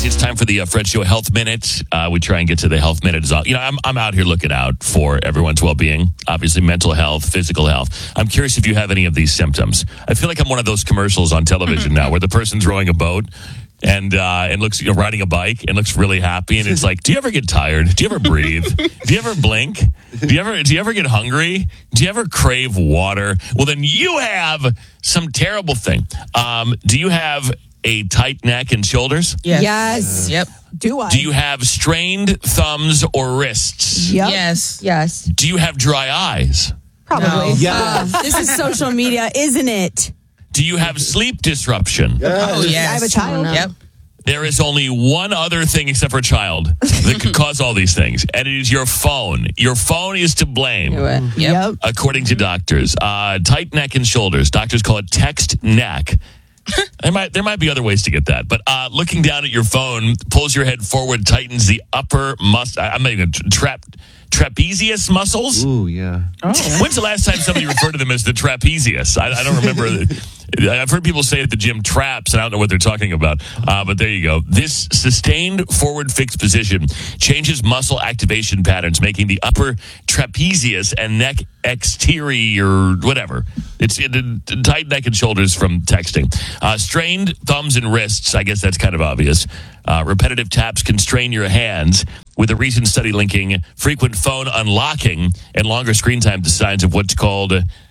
guys, it's time for the Fred Show Health Minute. We try and get to the Health Minute. I'm out here looking out for everyone's well-being. Obviously, mental health, physical health. I'm curious if you have any of these symptoms. I feel like I'm one of those commercials on television now where the person's rowing a boat and looks, riding a bike and looks really happy. And it's like, do you ever get tired? Do you ever breathe? Do you ever blink? Do you ever get hungry? Do you ever crave water? Well, then you have some terrible thing. Do you have a tight neck and shoulders? Yes. Yep. Do I? Do you have strained thumbs or wrists? Yep. Yes. Do you have dry eyes? Probably. No. Yeah. This is social media, isn't it? Do you have sleep disruption? Oh, yes. I have a child. Yep. There is only one other thing except for a child that could cause all these things, and it is your phone. Your phone is to blame, Yep. according to doctors. Tight neck and shoulders. Doctors call it text neck. There might be other ways to get that, but looking down at your phone pulls your head forward, tightens the upper muscle. I'm not even trapezius muscles. Ooh, yeah. When's the last time somebody referred to them as the trapezius? I don't remember. I've heard people say at the gym traps, and I don't know what they're talking about. But there you go. This sustained forward fixed position changes muscle activation patterns, making the upper trapezius and neck exterior, whatever. It's tight neck and shoulders from texting. Strained thumbs and wrists. I guess that's kind of obvious. Repetitive taps can strain your hands, with a recent study linking frequent phone unlocking and longer screen time to signs of what's called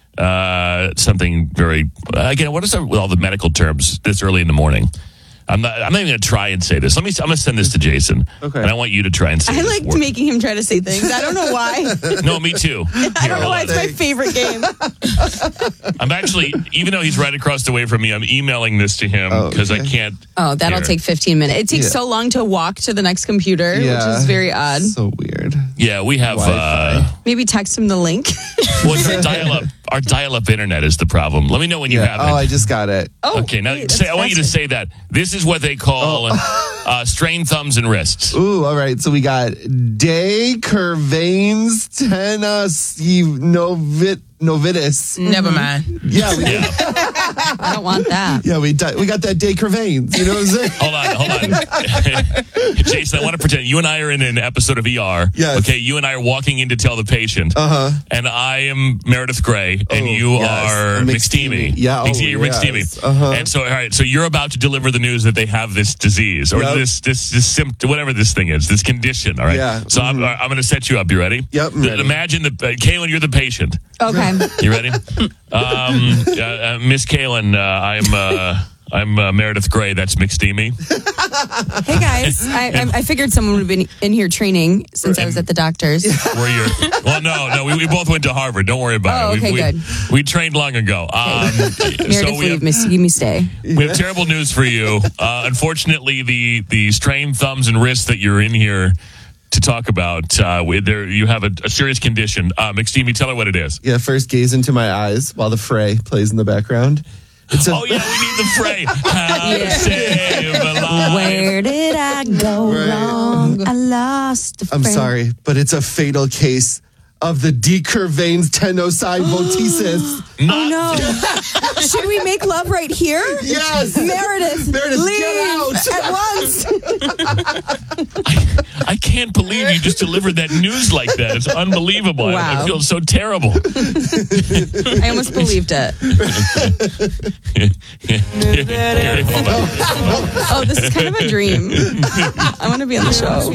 something very, again, what is with all the medical terms this early in the morning? I'm not even going to try and say this. I'm going to send this to Jason. Okay. And I want you to try and say I this liked word. making him try to say things. I don't know why. No, me too. I don't know why. It's my favorite game. I'm actually, even though he's right across the way from me, I'm emailing this to him because I can't. Oh, that'll hear. take 15 minutes. It takes so long to walk to the next computer, which is very odd. So weird. Yeah, we have. Wi-Fi. Maybe text him the link. Well, it's our dial-up internet is the problem. Let me know when you have it. Oh, I just got it. Okay, now I want you to say that. This is what they call strained thumbs and wrists. Ooh, all right. So we got De Curvains Novitis. Never mind. Yeah, I don't want that. we got that De Curvains. You know what I'm saying? Hold on. Jason, I want to pretend you and I are in an episode of ER. Yes. Okay, you and I are walking in to tell the patient. And I am Meredith Gray, and you are McSteamy. Yeah, you're yes. McSteamy. And so, all right, so you're about to deliver the news that they have this disease or this symptom, whatever this thing is, this condition. All right. Yeah. So I'm going to set you up. You ready? Yep, I'm ready. Imagine Kaylin, you're the patient. Okay. You ready? Miss Kaylin, I'm Meredith Gray. That's McSteamy. Hey, guys. I figured someone would have been in here training since I was at the doctor's. Well, no, we both went to Harvard. Don't worry about it. Okay, good. We trained long ago. Meredith, leave me stay. We have terrible news for you. Unfortunately, the strained thumbs and wrists that you're in here to talk about, you have a serious condition. McSteamy, tell her what it is. Yeah, first gaze into my eyes while the fray plays in the background. We need the fray. How to save a life. Where did I go wrong? I lost a friend. I'm sorry, but it's a fatal case of the De Curvains tenosynovitis. Oh, no. Should we make love right here? Yes. Meredith, leave get out. at once. I can't believe you just delivered that news like that. It's unbelievable. Wow. I feel so terrible. I almost believed it. Here, hold on. Oh, this is kind of a dream. I want to be on the show.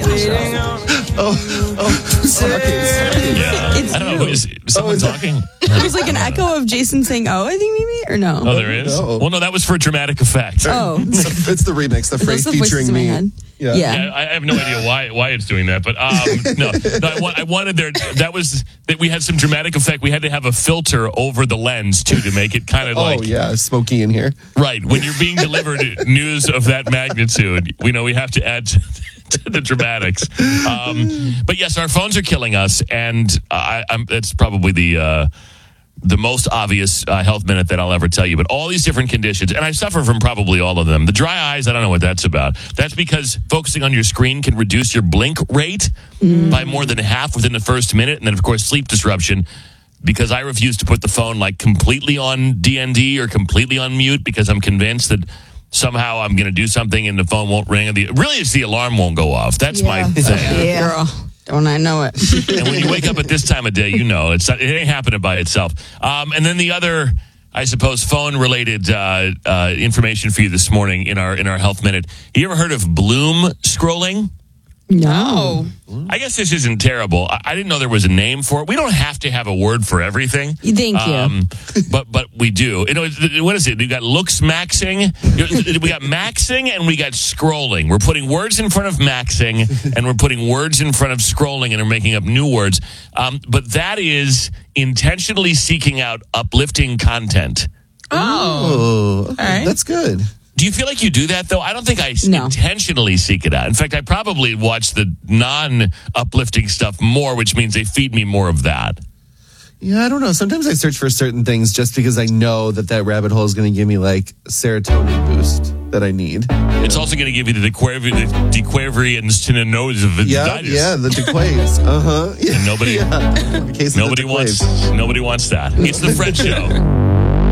Yeah. It's I don't know. you. Is someone talking? There's like an echo of Jason saying, "Oh," I think maybe, or no? Oh, there is? No. Well, no, that was for dramatic effect. Oh, It's the remix, the phrase those are the voices featuring in my me. head. Yeah. Yeah, I have no idea why it's doing that, but I wanted that we had some dramatic effect. We had to have a filter over the lens too to make it kind of Oh, yeah, smoky in here. right when you're being delivered news of that magnitude. We have to add to the dramatics. But yes, our phones are killing us, and that's probably the most obvious health minute that I'll ever tell you. But all these different conditions, and I suffer from probably all of them. The dry eyes, I don't know what that's about. That's because focusing on your screen can reduce your blink rate by more than half within the first minute. And then, of course, sleep disruption, because I refuse to put the phone like completely on DND or completely on mute, because I'm convinced that somehow I'm going to do something and the phone won't ring. Really, it's the alarm won't go off. That's my thing. Yeah. Girl, don't I know it? And when you wake up at this time of day, it ain't happening by itself. And then the other, I suppose, phone-related information for you this morning in our Health Minute. You ever heard of Bloom scrolling? No. I guess this isn't terrible. I didn't know there was a name for it. We don't have to have a word for everything. Thank you. But we do. What is it? We got looks maxing. We got maxing and we got scrolling. We're putting words in front of maxing and we're putting words in front of scrolling and we're making up new words. But that is intentionally seeking out uplifting content. Oh, okay. All right. That's good. Do you feel like you do that, though? I don't think I No. intentionally seek it out. In fact, I probably watch the non-uplifting stuff more, which means they feed me more of that. Yeah, I don't know. Sometimes I search for certain things just because I know that rabbit hole is going to give me like serotonin boost that I need. It's also going to give you the dequavery and stenosis of Yeah, the dequaves. And nobody wants that. It's the Fred Show.